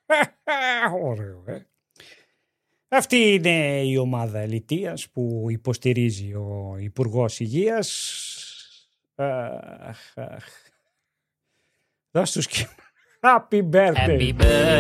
Ωραίο, Αυτή είναι η ομάδα Ελιτίας που υποστηρίζει ο Υπουργός Υγείας. Δώσ' τους και happy birthday.